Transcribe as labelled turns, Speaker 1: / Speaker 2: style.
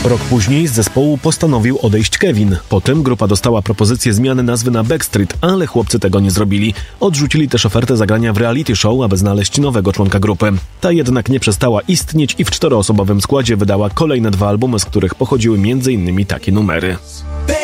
Speaker 1: Rok później z zespołu postanowił odejść Kevin. Potem grupa dostała propozycję zmiany nazwy na Backstreet, ale chłopcy tego nie zrobili. Odrzucili też ofertę zagrania w reality show, aby znaleźć nowego członka grupy. Ta jednak nie przestała istnieć i w 4-osobowym składzie wydała kolejne 2 albumy, z których pochodziły m.in. takie numery.